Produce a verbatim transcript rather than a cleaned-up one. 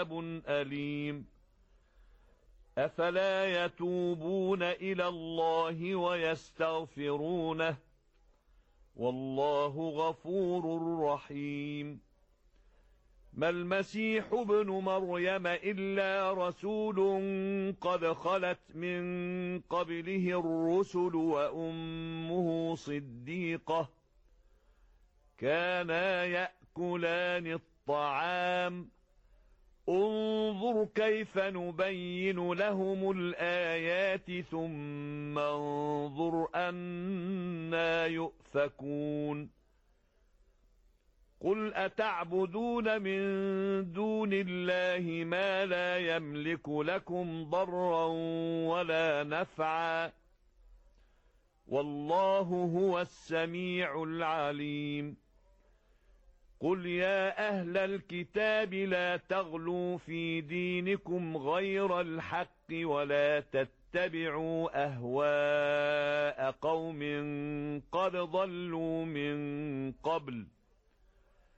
عذاب أليم أفلا يتوبون إلى الله ويستغفرونه والله غفور رحيم ما المسيح ابن مريم إلا رسول قد خلت من قبله الرسل وأمه صديقة كانا يأكلان الطعام انظر كيف نبين لهم الآيات ثم انظر أنى يؤفكون قل أتعبدون من دون الله ما لا يملك لكم ضرا ولا نفعا والله هو السميع العليم قل يا أهل الكتاب لا تغلوا في دينكم غير الحق ولا تتبعوا أهواء قوم قد ضلوا من قبل